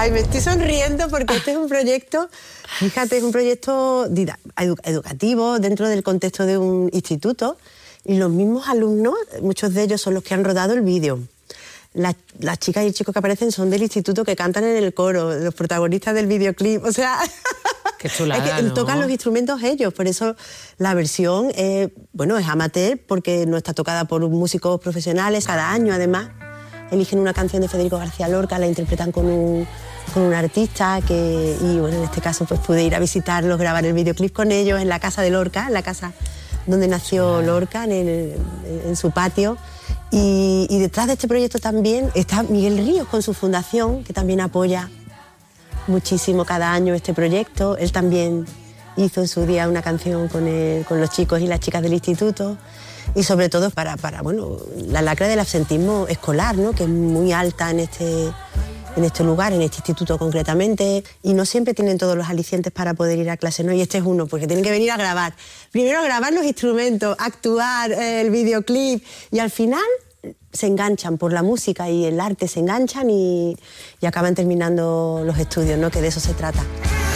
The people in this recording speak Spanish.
Ay, me estoy sonriendo porque este es un proyecto, fíjate, es un proyecto educativo dentro del contexto de un instituto, y los mismos alumnos, muchos de ellos son los que han rodado el vídeo. Las chicas y chicos que aparecen son del instituto, que cantan en el coro, los protagonistas del videoclip, o sea... Qué chulada, es que ¿no? tocan los instrumentos ellos, por eso la versión es amateur, porque no está tocada por músicos profesionales. Cada año, además, eligen una canción de Federico García Lorca, la interpretan con un artista y bueno, en este caso pues pude ir a visitarlos, grabar el videoclip con ellos en la casa de Lorca, en la casa donde nació Lorca, en su patio. Y detrás de este proyecto también está Miguel Ríos con su fundación, que también apoya muchísimo cada año este proyecto. Él también hizo en su día una canción con los chicos y las chicas del instituto, y sobre todo para la lacra del absentismo escolar, ¿no?, que es muy alta en este lugar, en este instituto concretamente, y no siempre tienen todos los alicientes para poder ir a clase, ¿no? Y este es uno, porque tienen que venir a grabar. Primero a grabar los instrumentos, actuar, el videoclip, y al final se enganchan por la música y el arte, se enganchan y acaban terminando los estudios, ¿no?, que de eso se trata.